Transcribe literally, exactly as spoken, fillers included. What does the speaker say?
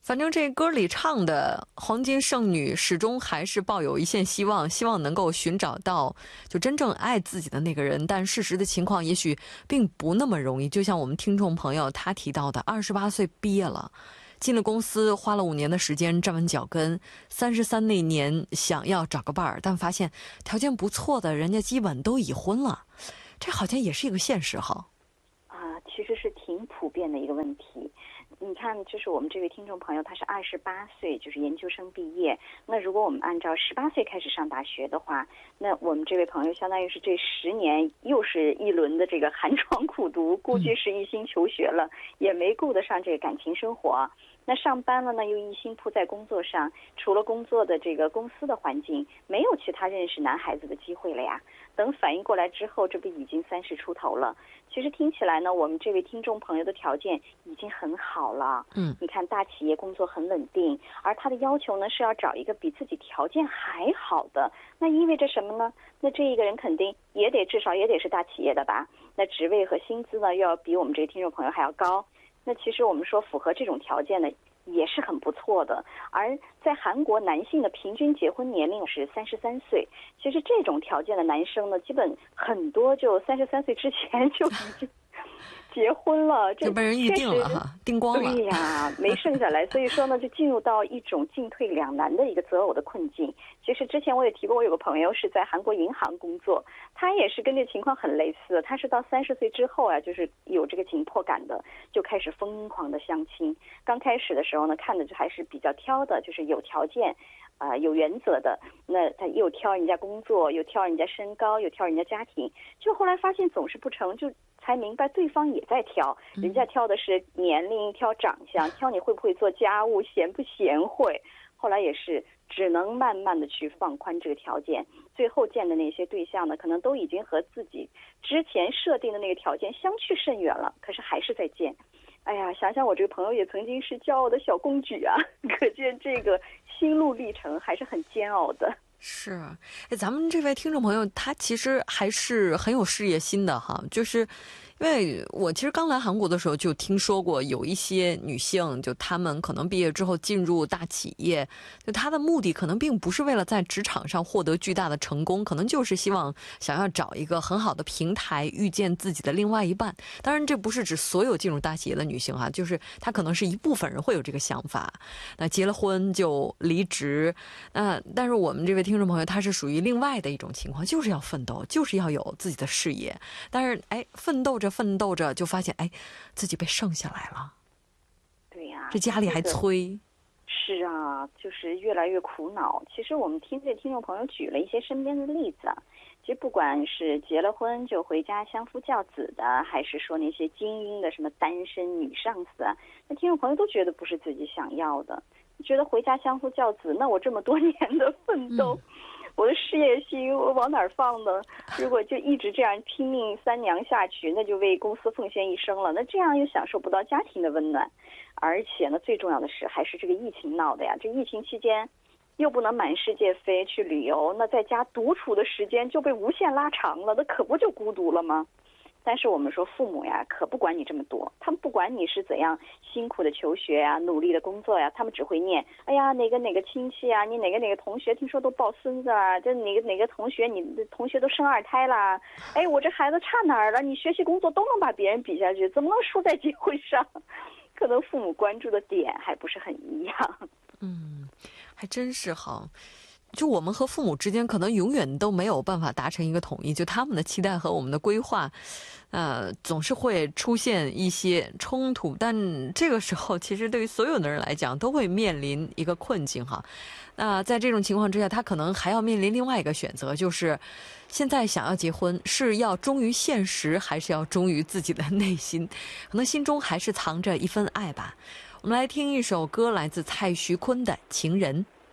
反正这歌里唱的黄金剩女始终还是抱有一线希望，希望能够寻找到就真正爱自己的那个人，但事实的情况也许并不那么容易。就像我们听众朋友他提到的，二十八岁毕业了，进了公司，花了五年的时间站稳脚跟，三十三那年想要找个伴儿，但发现条件不错的人家基本都已婚了，这好像也是一个现实哈。 啊，其实是挺普遍的一个问题。你看，就是我们这位听众朋友，他是二十八岁，就是研究生毕业。那如果我们按照十八岁开始上大学的话，那我们这位朋友相当于是这十年又是一轮的这个寒窗苦读，估计是一心求学了，也没顾得上这个感情生活。那上班了呢，又一心扑在工作上，除了工作的这个公司的环境，没有其他认识男孩子的机会了呀。等反应过来之后，这不已经三十出头了。其实听起来呢，我们这位听众朋友的条件已经很好了。 嗯， 你看大企业工作很稳定，而他的要求呢是要找一个比自己条件还好的，那意味着什么呢？那这一个人肯定也得至少也得是大企业的吧？那职位和薪资呢，又要比我们这个听众朋友还要高。那其实我们说符合这种条件呢，也是很不错的。而在韩国，男性的平均结婚年龄是三十三岁。其实这种条件的男生呢，基本很多就三十三岁之前就已经结婚了， 就被人预定了哈，定光了。 对呀，没剩下来。所以说呢，就进入到一种进退两难的一个择偶的困境。其实之前我也提过，我有个朋友是在韩国银行工作，他也是跟这情况很类似。他是到三十岁之后啊，就是有这个紧迫感的，就开始疯狂的相亲。刚开始的时候呢，看的就还是比较挑的，就是有条件。啊、呃，有原则的，那他又挑人家工作，又挑人家身高，又挑人家家庭，就后来发现总是不成，就才明白对方也在挑，人家挑的是年龄，挑长相，挑你会不会做家务，贤不贤惠。后来也是只能慢慢的去放宽这个条件，最后见的那些对象呢，可能都已经和自己之前设定的那个条件相去甚远了，可是还是在见。哎呀，想想我这个朋友也曾经是骄傲的小公举啊，可见这个心路历程还是很煎熬的。 是，哎，咱们这位听众朋友他其实还是很有事业心的哈，就是因为我其实刚来韩国的时候就听说过有一些女性，就她们可能毕业之后进入大企业，就她的目的可能并不是为了在职场上获得巨大的成功，可能就是希望想要找一个很好的平台遇见自己的另外一半。当然这不是指所有进入大企业的女性哈，就是她可能是一部分人会有这个想法，那结了婚就离职。那但是我们这位听众朋友他是属于另外的一种情况，就是要奋斗，就是要有自己的事业，但是哎，奋斗着奋斗着就发现哎，自己被剩下来了。 对呀、啊， 这家里还催、 这个。是啊，就是越来越苦恼。其实我们听这听众朋友举了一些身边的例子啊，其实不管是结了婚就回家相夫教子的，还是说那些精英的什么单身女上司啊，那听众朋友都觉得不是自己想要的，觉得回家相夫教子，那我这么多年的奋斗、嗯、我的事业心我往哪儿放呢？如果就一直这样拼命三娘下去，那就为公司奉献一生了，那这样又享受不到家庭的温暖。而且呢，最重要的是还是这个疫情闹的呀，这疫情期间又不能满世界飞去旅游，那在家独处的时间就被无限拉长了，那可不就孤独了吗？但是我们说父母呀，可不管你这么多，他们不管你是怎样辛苦的求学呀、努力的工作呀，他们只会念，哎呀，哪个哪个亲戚啊，你哪个哪个同学听说都抱孙子啊，这哪个哪个同学，你的同学都生二胎啦，哎，我这孩子差哪儿了？你学习工作都能把别人比下去，怎么能输在结婚上？可能父母关注的点还不是很一样。 嗯，还真是哈。就我们和父母之间可能永远都没有办法达成一个统一，就他们的期待和我们的规划呃，总是会出现一些冲突，但这个时候其实对于所有的人来讲都会面临一个困境哈。那在这种情况之下，他可能还要面临另外一个选择，就是现在想要结婚是要忠于现实还是要忠于自己的内心，可能心中还是藏着一份爱吧。我们来听一首歌，来自蔡徐坤的《情人》。